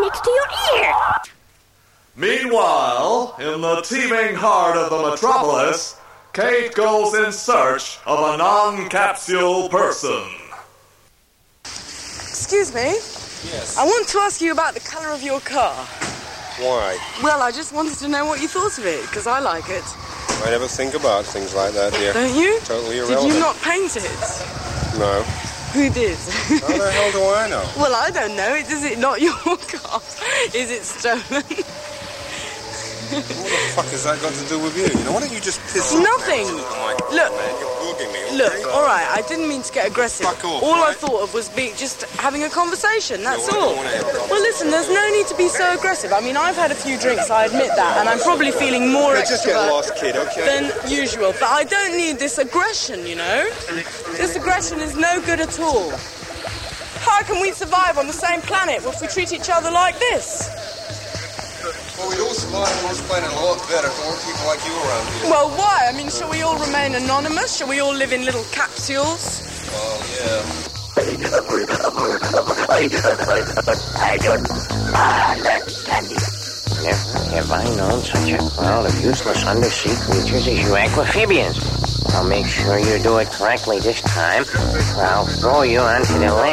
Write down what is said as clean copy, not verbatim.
next to your ear. Meanwhile, in the teeming heart of the metropolis, Kate goes in search of a non-capsule person. Excuse me? Yes. I want to ask you about the colour of your car. Why? Well, I just wanted to know what you thought of it, because I like it. I never think about things like that, dear. Don't you? Totally irrelevant. Did you not paint it? No. Who did? How the hell do I know? Well, I don't know. Is it not your car? Is it stolen? What the fuck has that got to do with you? You know, why don't you just piss off? Nothing. Oh my God, Look. man, you're bugging me. Okay? Look, all right, I didn't mean to get aggressive. Fuck off, all I right? thought of was just having a conversation, that's No, I all. don't wanna have a conversation. Well, listen, there's no need to be so aggressive. I mean, I've had a few drinks, I admit that, and I'm probably feeling more Okay, just get extrovert lost, kid, okay? than usual. But I don't need this aggression, you know? This aggression is no good at all. How can we survive on the same planet if we treat each other like this? Well, we'd all survive on this planet a lot better if more people like you around here. Well, why? I mean, shall we all remain anonymous? Shall we all live in little capsules? Well, yeah. Never have I known such a crowd of useless undersea creatures as you aquamphibians. I'll make sure you do it correctly this time, or I'll throw you onto the land.